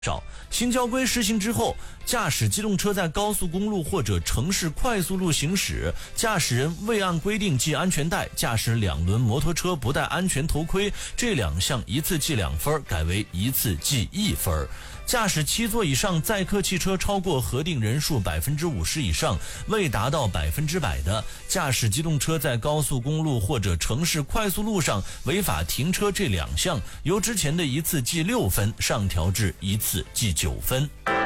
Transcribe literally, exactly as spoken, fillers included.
少。新交规实行之后，驾驶机动车在高速公路或者城市快速路行驶，驾驶人未按规定系安全带，驾驶两轮摩托车不戴安全头盔，这两项一次记两分，改为一次记一分。驾驶七座以上载客汽车超过核定人数百分之五十以上，未达到百分之百的，驾驶机动车在高速公路或者城市快速路上违法停车，这两项由之前的一次记六分上调至一次记九分。